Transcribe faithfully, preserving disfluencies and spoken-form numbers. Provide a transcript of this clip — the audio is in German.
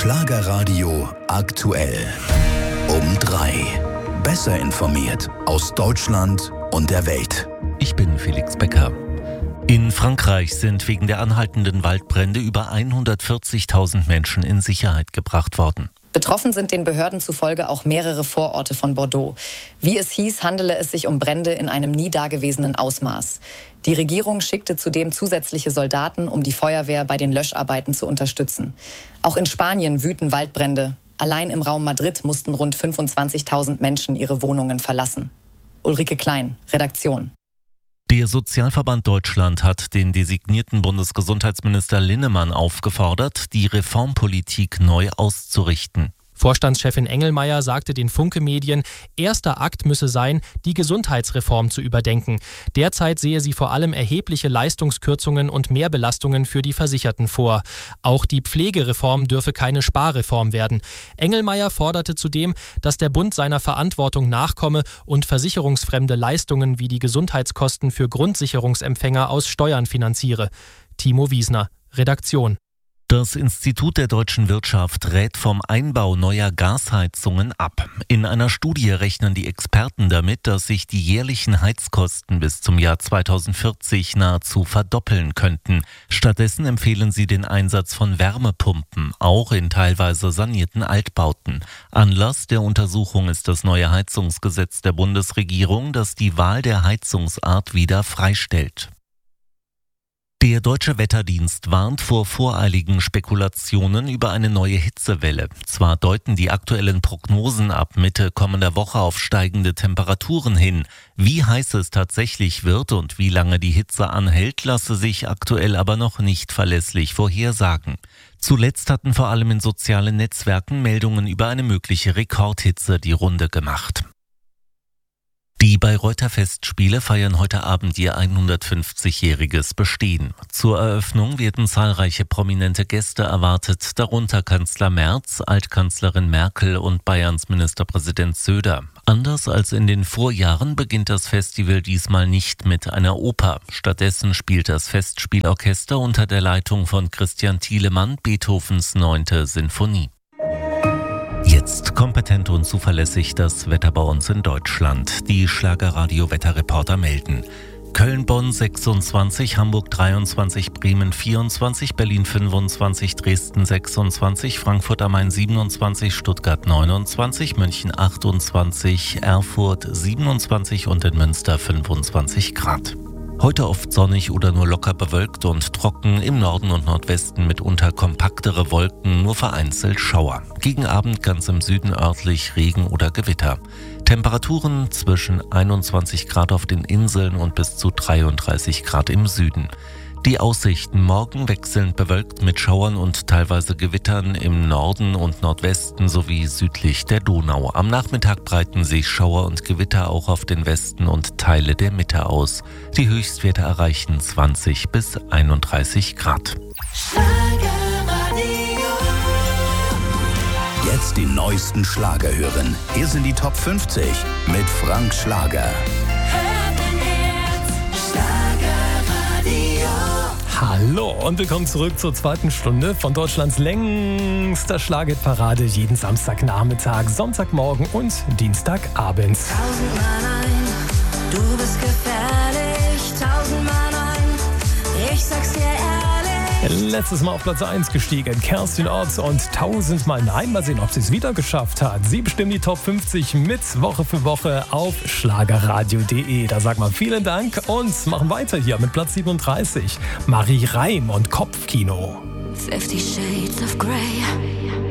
Schlagerradio aktuell. Um drei. Besser informiert aus Deutschland und der Welt. Ich bin Felix Becker. In Frankreich sind wegen der anhaltenden Waldbrände über hundertvierzigtausend Menschen in Sicherheit gebracht worden. Betroffen sind den Behörden zufolge auch mehrere Vororte von Bordeaux. Wie es hieß, handele es sich um Brände in einem nie dagewesenen Ausmaß. Die Regierung schickte zudem zusätzliche Soldaten, um die Feuerwehr bei den Löscharbeiten zu unterstützen. Auch in Spanien wüten Waldbrände. Allein im Raum Madrid mussten rund fünfundzwanzigtausend Menschen ihre Wohnungen verlassen. Ulrike Klein, Redaktion. Der Sozialverband Deutschland hat den designierten Bundesgesundheitsminister Linnemann aufgefordert, die Reformpolitik neu auszurichten. Vorstandschefin Engelmeier sagte den Funke-Medien, erster Akt müsse sein, die Gesundheitsreform zu überdenken. Derzeit sehe sie vor allem erhebliche Leistungskürzungen und Mehrbelastungen für die Versicherten vor. Auch die Pflegereform dürfe keine Sparreform werden. Engelmeier forderte zudem, dass der Bund seiner Verantwortung nachkomme und versicherungsfremde Leistungen wie die Gesundheitskosten für Grundsicherungsempfänger aus Steuern finanziere. Timo Wiesner, Redaktion. Das Institut der deutschen Wirtschaft rät vom Einbau neuer Gasheizungen ab. In einer Studie rechnen die Experten damit, dass sich die jährlichen Heizkosten bis zum Jahr zweitausendvierzig nahezu verdoppeln könnten. Stattdessen empfehlen sie den Einsatz von Wärmepumpen, auch in teilweise sanierten Altbauten. Anlass der Untersuchung ist das neue Heizungsgesetz der Bundesregierung, das die Wahl der Heizungsart wieder freistellt. Der Deutsche Wetterdienst warnt vor voreiligen Spekulationen über eine neue Hitzewelle. Zwar deuten die aktuellen Prognosen ab Mitte kommender Woche auf steigende Temperaturen hin. Wie heiß es tatsächlich wird und wie lange die Hitze anhält, lasse sich aktuell aber noch nicht verlässlich vorhersagen. Zuletzt hatten vor allem in sozialen Netzwerken Meldungen über eine mögliche Rekordhitze die Runde gemacht. Die Bayreuther Festspiele feiern heute Abend ihr hundertfünfzigjähriges Bestehen. Zur Eröffnung werden zahlreiche prominente Gäste erwartet, darunter Kanzler Merz, Altkanzlerin Merkel und Bayerns Ministerpräsident Söder. Anders als in den Vorjahren beginnt das Festival diesmal nicht mit einer Oper. Stattdessen spielt das Festspielorchester unter der Leitung von Christian Thielemann Beethovens neunte Sinfonie. Jetzt kompetent und zuverlässig das Wetter bei uns in Deutschland. Die Schlagerradio-Wetterreporter melden. Köln-Bonn sechsundzwanzig, Hamburg dreiundzwanzig, Bremen vierundzwanzig, Berlin fünfundzwanzig, Dresden sechsundzwanzig, Frankfurt am Main siebenundzwanzig, Stuttgart neunundzwanzig, München achtundzwanzig, Erfurt siebenundzwanzig und in Münster fünfundzwanzig Grad. Heute oft sonnig oder nur locker bewölkt und trocken, im Norden und Nordwesten mitunter kompaktere Wolken, nur vereinzelt Schauer. Gegen Abend ganz im Süden örtlich Regen oder Gewitter. Temperaturen zwischen einundzwanzig Grad auf den Inseln und bis zu dreiunddreißig Grad im Süden. Die Aussichten: morgen wechselnd bewölkt mit Schauern und teilweise Gewittern im Norden und Nordwesten sowie südlich der Donau. Am Nachmittag breiten sich Schauer und Gewitter auch auf den Westen und Teile der Mitte aus. Die Höchstwerte erreichen zwanzig bis einunddreißig Grad. Jetzt die neuesten Schlager hören. Hier sind die Top fünfzig mit Frank Schlager. Hallo und willkommen zurück zur zweiten Stunde von Deutschlands längster Schlagerparade jeden Samstagnachmittag, Sonntagmorgen und Dienstagabend. Tausendmal nein, du bist gefährlich. Tausendmal nein, ich sag's dir ehrlich. Letztes Mal auf Platz eins gestiegen, Kerstin Ott und tausendmal nein. Mal sehen, ob sie es wieder geschafft hat. Sie bestimmen die Top fünfzig mit Woche für Woche auf schlagerradio punkt de. Da sagt man vielen Dank und machen weiter hier mit Platz siebenunddreißig. Marie Reim und Kopfkino. Fifty Shades of Grey.